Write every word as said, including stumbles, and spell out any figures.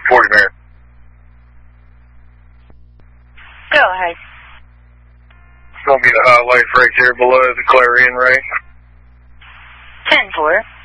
forty Mary. Go ahead. It's going to be the high life right there below the Clarion Ray. ten four.